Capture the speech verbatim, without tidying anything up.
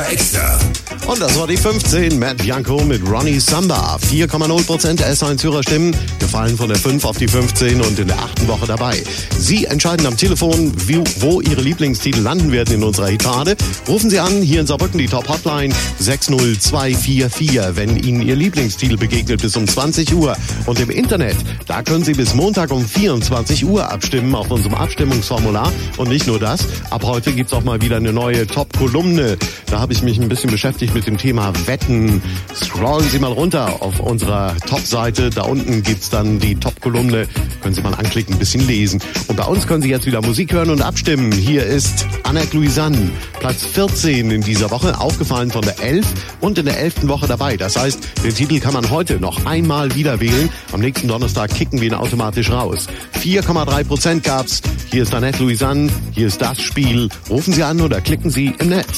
Extra. Und das war die fünfzehn, Matt Bianco mit Ronnie Samba. vier Komma null Prozent S eins Hörerstimmen, gefallen von der fünf auf die fünfzehn und in der achten Woche dabei. Sie entscheiden am Telefon, wie, wo Ihre Lieblingstitel landen werden in unserer Hitparade. Rufen Sie an, hier in Saarbrücken die Top-Hotline sechs null zwei vier vier, wenn Ihnen Ihr Lieblingstitel begegnet bis um zwanzig Uhr. Und im Internet, da können Sie bis Montag um vierundzwanzig Uhr abstimmen auf unserem Abstimmungsformular. Und nicht nur das, ab heute gibt's auch mal wieder eine neue Top-Kolumne. Da habe ich mich ein bisschen beschäftigt mit dem Thema Wetten. Scrollen Sie mal runter auf unserer Top-Seite. Da unten gibt's dann die Top-Kolumne. Können Sie mal anklicken, ein bisschen lesen. Und bei uns können Sie jetzt wieder Musik hören und abstimmen. Hier ist Annette Louisanne, Platz vierzehn in dieser Woche, aufgefallen von der elf und in der elften Woche dabei. Das heißt, den Titel kann man heute noch einmal wieder wählen. Am nächsten Donnerstag kicken wir ihn automatisch raus. vier Komma drei Prozent gab's. Hier ist Annette Louisanne. Hier ist das Spiel. Rufen Sie an oder klicken Sie im Netz.